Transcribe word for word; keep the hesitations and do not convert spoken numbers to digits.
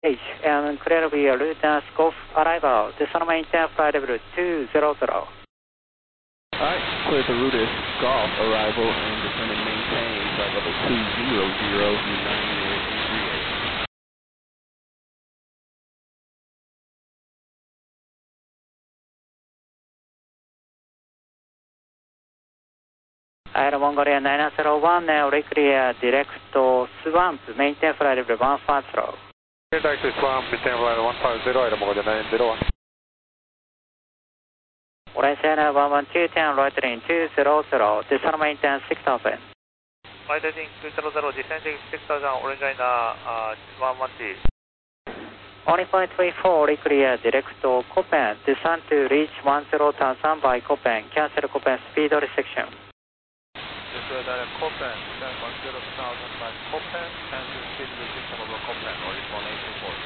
H and clear via Lieutenant Golf arrival. Descend maintain flight level two zero zero. Alright, clear the route is Golf arrival and descend and maintain flight level two zero zero, nine eight three eight. Air Mongolia nine zero one, now clear direct Swamp, maintain flight level one five zero. Direct to Swamp, maintain flight level one five zero, Air Mongolia nine zero one. Orange Air one one two, ten, right heading two zero zero, descend maintain six thousand. Right heading two zero zero, descending six thousand, Orange Air uh, one one two. Only point three four, clear direct to Copen, descend to reach one zero thousand by Copen, cancel Copen speed restriction. This is direct Copen, descend one zero thousand by Copen, cancel speed restriction over Copen, or one eight two four.